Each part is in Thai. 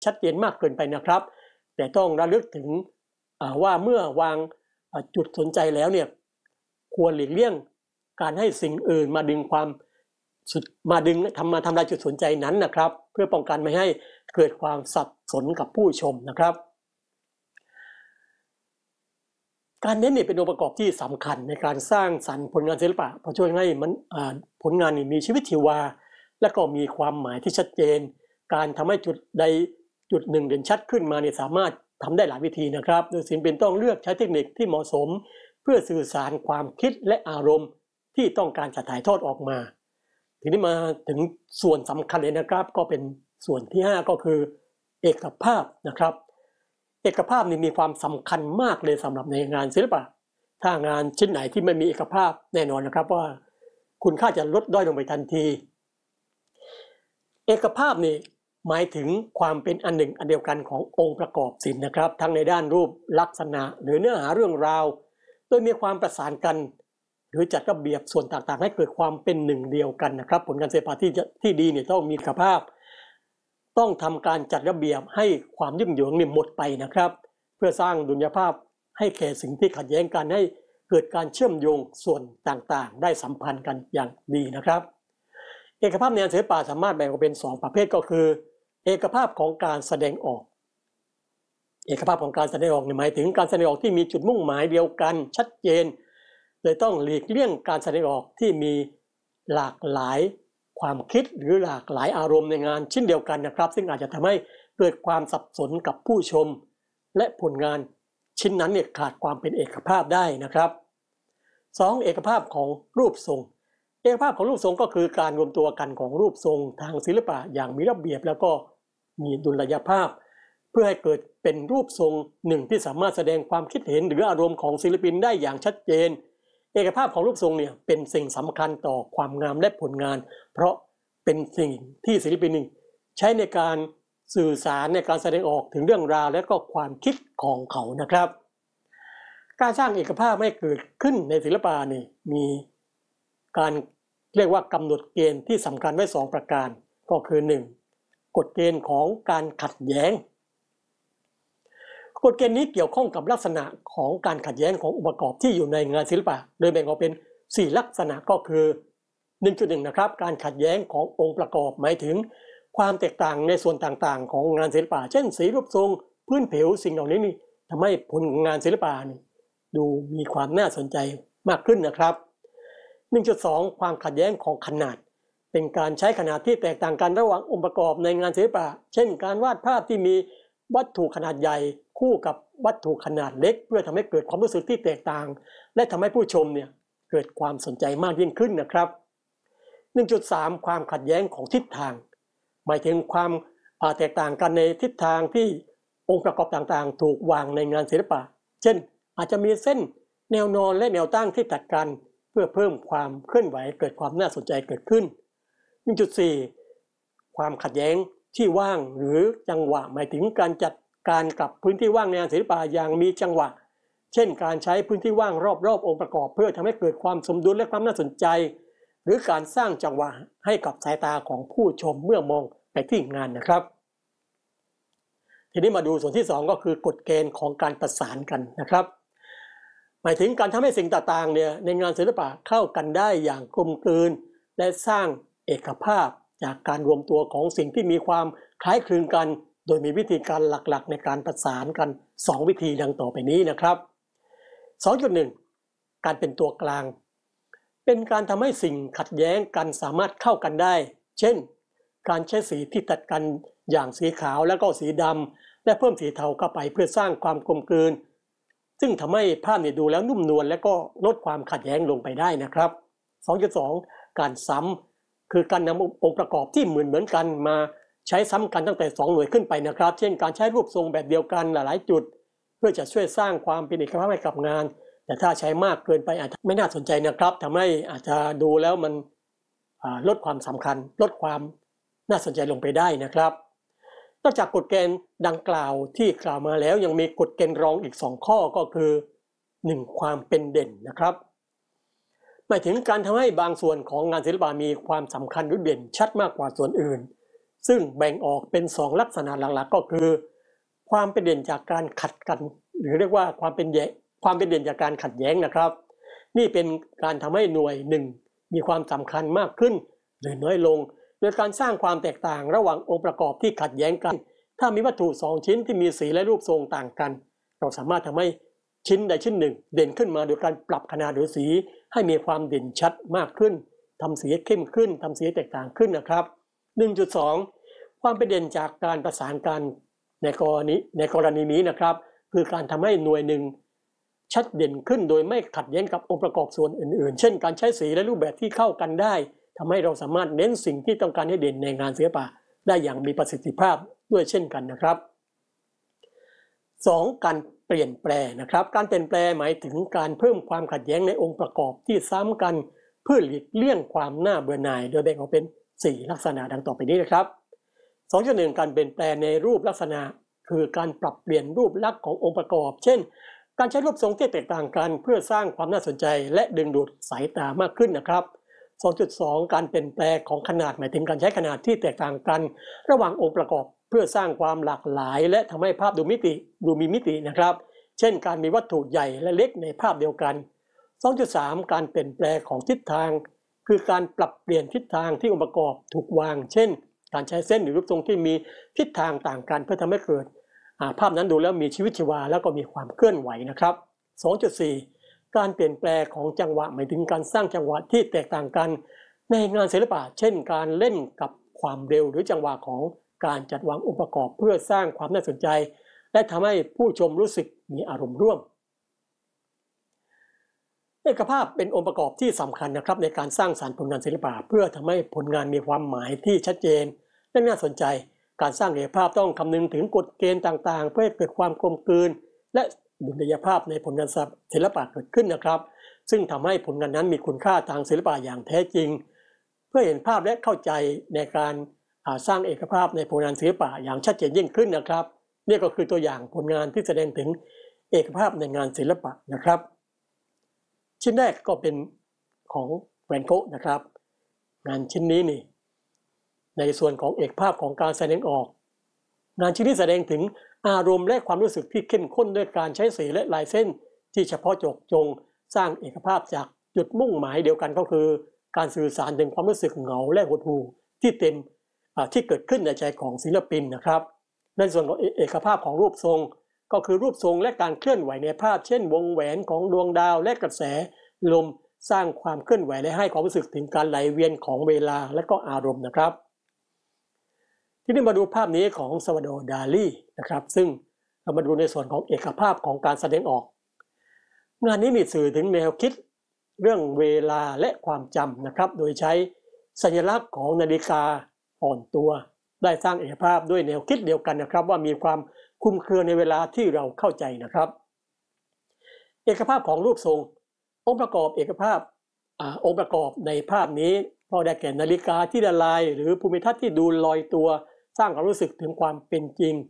ชัดเจนมากเกินไปนะครับแต่ต้องระลึกถึงว่าเมื่อวางจุดสนใจแล้วเนี่ยควรหลีกเลี่ยงการให้สิ่งอื่นมาดึงทำลายจุดสนใจนั้นนะครับเพื่อป้องกันไม่ให้เกิดความสับสนกับผู้ชมนะครับการเน้นเนี่ยเป็นองค์ประกอบที่สำคัญในการสร้างสรรค์ผลงานศิลปะเพราะช่วยให้ผลงานมีชีวิตชีวาและก็มีความหมายที่ชัดเจนการทำให้จุดใดจุดหนึ่งเด่นชัดขึ้นมาเนี่ยสามารถทำได้หลายวิธีนะครับโดยศิลปินต้องเลือกใช้เทคนิคที่เหมาะสมเพื่อสื่อสารความคิดและอารมณ์ที่ต้องการจะถ่ายทอดออกมาทีนี้มาถึงส่วนสำคัญเลยนะครับก็เป็นส่วนที่5ก็คือเอกภาพนะครับเอกภาพนี่มีความสำคัญมากเลยสำหรับในงานศิลปะถ้างานชิ้นไหนที่ไม่มีเอกภาพแน่นอนนะครับว่าคุณค่าจะลดด้อยลงไปทันทีเอกภาพนี่หมายถึงความเป็นอันหนึ่งอันเดียวกันขององค์ประกอบศิลป์นะครับทั้งในด้านรูปลักษณะหรือเนื้อหาเรื่องราวโดยมีความประสานกันหรือจัดระเบียบส่วนต่างๆให้เกิดความเป็นหนึ่งเดียวกันนะครับผลงานศิลปะที่ดีเนี่ยต้องมีเอกภาพต้องทำการจัดระเบียบให้ความยุ่งเหยิงเนี่ยหมดไปนะครับเพื่อสร้างดุลยภาพให้แก่สิ่งที่ขัดแย้งกันให้เกิดการเชื่อมโยงส่วนต่างๆได้สัมพันธ์กันอย่างดีนะครับเอกภาพในงานศิลปะสามารถแบ่งออกเป็น2ประเภทก็คือเอกภาพของการแสดงออกเอกภาพของการแสดงออกหมายถึงการแสดงออกที่มีจุดมุ่งหมายเดียวกันชัดเจนเลยต้องหลีกเลี่ยงการแสดงออกที่มีหลากหลายความคิดหรือหลากหลายอารมณ์ในงานชิ้นเดียวกันนะครับซึ่งอาจจะทำให้เกิดความสับสนกับผู้ชมและผลงานชิ้นนั้นเนี่ยขาดความเป็นเอกภาพได้นะครับ2เอกภาพของรูปทรงเอกภาพของรูปทรงก็คือการรวมตัวกันของรูปทรงทางศิลปะอย่างมีระเบียบแล้วก็มีดุลยภาพเพื่อให้เกิดเป็นรูปทรงหนึ่งที่สามารถแสดงความคิดเห็นหรืออารมณ์ของศิลปินได้อย่างชัดเจนเอกภาพของรูปทรงเนี่ยเป็นสิ่งสำคัญต่อความงามและผลงานเพราะเป็นสิ่งที่ศิลปินใช้ในการสื่อสารในการแสดงออกถึงเรื่องราวและก็ความคิดของเขานะครับการสร้างเอกภาพให้เกิดขึ้นในศิลปะนี่มีการเรียกว่ากำหนดเกณฑ์ที่สำคัญไว้2ประการก็คือ1กฎเกณฑ์ของการขัดแย้งกฎเกณฑ์นี้เกี่ยวข้องกับลักษณะของการขัดแย้งขององค์ประกอบที่อยู่ในงานศิลปะโดยแบ่งออกเป็น4ลักษณะก็คือ 1.1 นะครับการขัดแย้งขององค์ประกอบหมายถึงความแตกต่างในส่วนต่างๆของงานศิลปะเช่นสีรูปทรงพื้นผิวสิ่งเหล่านี้นี่ทำให้ผลงานศิลปะนี่ดูมีความน่าสนใจมากขึ้นนะครับ 1.2 ความขัดแย้งของขนาดเป็นการใช้ขนาดที่แตกต่างกันระหว่างองค์ประกอบในงานศิลปะเช่นการวาดภาพที่มีวัตถุขนาดใหญ่คู่กับวัตถุขนาดเล็กเพื่อทำให้เกิดความรู้สึกที่แตกต่างและทำให้ผู้ชมเนี่ยเกิดความสนใจมากยิ่งขึ้นนะครับ 1.3 ความขัดแย้งของทิศทางหมายถึงความแตกต่างกันในทิศทางที่องค์ประกอบต่างๆถูกวางในงานศิลปะเช่นอาจจะมีเส้นแนวนอนและแนวตั้งที่ตัดกันเพื่อเพิ่มความเคลื่อนไหวเกิดความน่าสนใจเกิดขึ้น 1.4 ความขัดแย้งที่ว่างหรือจังหวะหมายถึงการจัดการกับพื้นที่ว่างในงานศิลปะอย่างมีจังหวะเช่นการใช้พื้นที่ว่างรอบๆองค์ประกอบเพื่อทำให้เกิดความสมดุลและความน่าสนใจหรือการสร้างจังหวะให้กับสายตาของผู้ชมเมื่อมองไปที่งานนะครับทีนี้มาดูส่วนที่2ก็คือกฎเกณฑ์ของการประสานกันนะครับหมายถึงการทำให้สิ่งต่างๆเนี่ยในงานศิลปะเข้ากันได้อย่างกลมกลืนและสร้างเอกภาพจากการรวมตัวของสิ่งที่มีความคล้ายคลึงกันโดยมีวิธีการหลักๆในการประสานกัน2วิธีดังต่อไปนี้นะครับ 2.1 การเป็นตัวกลางเป็นการทำให้สิ่งขัดแย้งกันสามารถเข้ากันได้เช่นการใช้สีที่ตัดกันอย่างสีขาวแล้วก็สีดำและเพิ่มสีเทาเข้าไปเพื่อสร้างความกลมกลืนซึ่งทำให้ภาพดูแล้วนุ่มนวลและก็ลดความขัดแย้งลงไปได้นะครับ 2.2 การซ้ำคือการนำองค์ประกอบที่เหมือนกันมาใช้ซ้ำกันตั้งแต่2หน่วยขึ้นไปนะครับเช่นการใช้รูปทรงแบบเดียวกันหลายๆจุดเพื่อจะช่วยสร้างความเป็นเอกภาพให้กับงานแต่ถ้าใช้มากเกินไปอาจจะไม่น่าสนใจนะครับทำให้อาจจะดูแล้วมันลดความสำคัญลดความน่าสนใจลงไปได้นะครับนอกจากกฎเกณฑ์ดังกล่าวที่กล่าวมาแล้วยังมีกฎเกณฑ์รองอีก2ข้อก็คือ 1. ความเป็นเด่นนะครับหมายถึงการทำให้บางส่วนของงานศิลปะมีความสำคัญหรือเด่นชัดมากกว่าส่วนอื่นซึ่งแบ่งออกเป็น2ลักษณะหลักๆก็คือความเป็นเด่นจากการขัดกันหรือเรียกว่าความเป็นเด่นจากการขัดแย้งนะครับนี่เป็นการทำให้หน่วยหนึ่งมีความสำคัญมากขึ้นหรือน้อยลงโดยการสร้างความแตกต่างระหว่างองค์ประกอบที่ขัดแย้งกันถ้ามีวัตถุ2ชิ้นที่มีสีและรูปทรงต่างกันเราสามารถทำให้ชิ้นใดชิ้นหนึ่งเด่นขึ้นมาโดยการปรับขนาดหรือสีให้มีความเด่นชัดมากขึ้นทำสีเข้มขึ้นทำสีแตกต่างขึ้นนะครับ 1.2 ความเป็นเด่นจากการประสานกันในกรณีนี้นะครับคือการทำให้หน่วยหนึ่งชัดเด่นขึ้นโดยไม่ขัดแย้งกับองค์ประกอบส่วนอื่นๆเช่นการใช้สีและรูปแบบที่เข้ากันได้ทำให้เราสามารถเน้นสิ่งที่ต้องการให้เด่นในงานศิลปะได้อย่างมีประสิทธิภาพด้วยเช่นกันนะครับ 2. การเปลี่ยนแปลงนะครับการเปลี่ยนแปลงหมายถึงการเพิ่มความขัดแย้งในองค์ประกอบที่ซ้ำกันเพื่อหลีกเลี่ยงความน่าเบื่อหน่ายโดยแบ่งออกเป็น4ลักษณะดังต่อไปนี้นะครับ 2.1 การเปลี่ยนแปลงในรูปลักษณะคือการปรับเปลี่ยนรูปลักษณ์ขององค์ประกอบเช่นการใช้รูปทรงที่แตกต่างกันเพื่อสร้างความน่าสนใจและดึงดูดสายตามากขึ้นนะครับ 2.2 การเปลี่ยนแปลงของขนาดหมายถึงการใช้ขนาดที่แตกต่างกันระหว่างองค์ประกอบเพื่อสร้างความหลากหลายและทำให้ภาพดูมีมิตินะครับเช่นการมีวัตถุใหญ่และเล็กในภาพเดียวกัน 2.3 การเปลี่ยนแปลงของทิศทางคือการปรับเปลี่ยนทิศทางที่องค์ประกอบถูกวางเช่นการใช้เส้นหรือรูปทรงที่มีทิศทางต่างกันเพื่อทำให้เกิดภาพนั้นดูแล้วมีชีวิตชีวาแล้วก็มีความเคลื่อนไหวนะครับ 2.4 การเปลี่ยนแปลงของจังหวะหมายถึงการสร้างจังหวะที่แตกต่างกันในงานศิลปะเช่นการเล่นกับความเร็วหรือจังหวะของการจัดวางองค์ประกอบเพื่อสร้างความน่าสนใจและทำให้ผู้ชมรู้สึกมีอารมณ์ร่วมเอกภาพเป็นองค์ประกอบที่สำคัญนะครับในการสร้างสรรค์ผลงานศิลปะเพื่อทำให้ผลงานมีความหมายที่ชัดเจนและน่าสนใจการสร้างเอกภาพต้องคำนึงถึงกฎเกณฑ์ต่างๆเพื่อให้เกิดความกลมกลืนและดุลยภาพในผลงานศิลปะเกิดขึ้นนะครับซึ่งทำให้ผลงานนั้นมีคุณค่าทางศิลปะอย่างแท้จริงเพื่อเห็นภาพและเข้าใจในการสร้างเอกภาพในผลงานศิลปะอย่างชัดเจนยิ่งขึ้นนะครับนี่ก็คือตัวอย่างผลงานที่แสดงถึงเอกภาพในงานศิลปะนะครับชิ้นแรกก็เป็นของแวนโก๊ะนะครับงานชิ้นนี้นี่ในส่วนของเอกภาพของการแสดงออกงานชิ้นนี้แสดงถึงอารมณ์และความรู้สึกที่เข้มข้นด้วยการใช้สีและลายเส้นที่เฉพาะเจาะจงสร้างเอกภาพจากจุดมุ่งหมายเดียวกันก็คือการสื่อสารถึงความรู้สึกเหงาและหดหู่ที่เกิดขึ้นในใจของศิลปินนะครับในส่วนของเอกภาพของรูปทรงก็คือรูปทรงและการเคลื่อนไหวในภาพเช่นวงแหวนของดวงดาวและกระแสลมสร้างความเคลื่อนไหวและให้ความรู้สึกถึงการไหลเวียนของเวลาและก็อารมณ์นะครับทีนี้มาดูภาพนี้ของซาวาโดร์ดาลีนะครับซึ่งเรามาดูในส่วนของเอกภาพของการแสดงออกงานนี้มีสื่อถึงแนวคิดเรื่องเวลาและความจำนะครับโดยใช้สัญลักษณ์ของนาฬิกาอ่อนตัวได้สร้างเอกภาพด้วยแนวคิดเดียวกันนะครับว่ามีความคลุมเครือในเวลาที่เราเข้าใจนะครับเอกภาพของรูปทรงองค์ประกอบเอกภาพองค์ประกอบในภาพนี้ก็ได้แก่นาฬิกาที่ละลายหรือภูมิทัศน์ที่ดูลอยตัวสร้างความรู้สึกถึงความเป็นจริง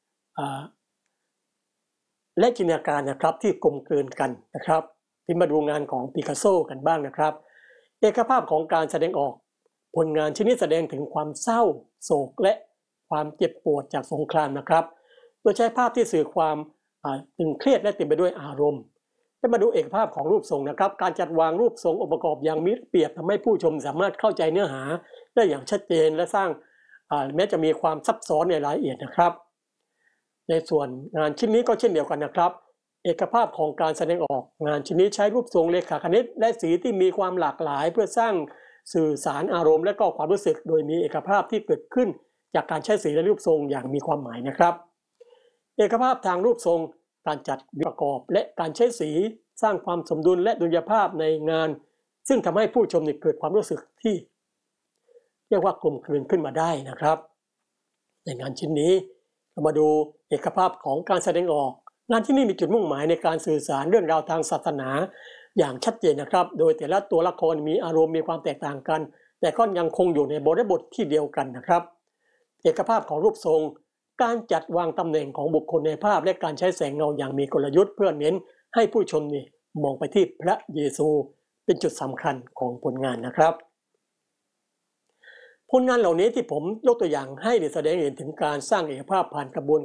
และจินตนาการนะครับที่กลมกลืนกันนะครับที่มาดูงานของปิกัสโซกันบ้างนะครับเอกภาพของการแสดงออกผลงานชิ้นนี้แสดงถึงความเศร้าโศกและความเจ็บปวดจากสงครามนะครับโดยใช้ภาพที่สื่อความตึงเครียดและเต็มไปด้วยอารมณ์และมาดูเอกภาพของรูปทรงนะครับการจัดวางรูปทรงองค์ประกอบอย่างมีระเบียบทำให้ผู้ชมสามารถเข้าใจเนื้อหาได้อย่างชัดเจนและสร้างแม้จะมีความซับซ้อนในรายละเอียดนะครับในส่วนงานชิ้นนี้ก็เช่นเดียวกันนะครับเอกภาพของการแสดงออกงานชิ้นนี้ใช้รูปทรงเลขาคณิตและสีที่มีความหลากหลายเพื่อสร้างสื่อสารอารมณ์และก็ความรู้สึกโดยมีเอกภาพที่เกิดขึ้นจากการใช้สีและรูปทรงอย่างมีความหมายนะครับเอกภาพทางรูปทรงการจัดประกอบและการใช้สีสร้างความสมดุลและดุลยภาพในงานซึ่งทำให้ผู้ชมเกิดความรู้สึกที่เรียกว่ากลมกลืนขึ้นมาได้นะครับในงานชิ้นนี้เรามาดูเอกภาพของการแสดงออกงานที่นี่มีจุดมุ่งหมายในการสื่อสารเรื่องราวทางศาสนาอย่างชัดเจนนะครับโดยแต่ละตัวละครมีอารมณ์มีความแตกต่างกันแต่ก็ยังคงอยู่ในบริบทที่เดียวกันนะครับเอกภาพของรูปทรงการจัดวางตำแหน่งของบุคคลในภาพและการใช้แสงเงาอย่างมีกลยุทธ์เพื่อเน้นให้ผู้ชมมองไปที่พระเยซูเป็นจุดสำคัญของผลงานนะครับผลงานเหล่านี้ที่ผมยกตัวอย่างให้ได้แสดงเห็นถึงการสร้างเอกภาพผ่านกระบวน